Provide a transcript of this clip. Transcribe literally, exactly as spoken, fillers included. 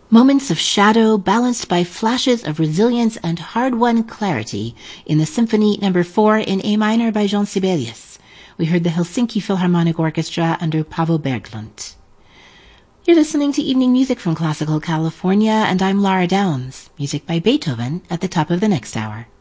Moments of shadow balanced by flashes of resilience and hard-won clarity in the Symphony Number four in A minor by Jean Sibelius. We heard the Helsinki Philharmonic Orchestra under Paavo Berglund. You're listening to Evening Music from Classical California, and I'm Lara Downs. Music by Beethoven at the top of the next hour.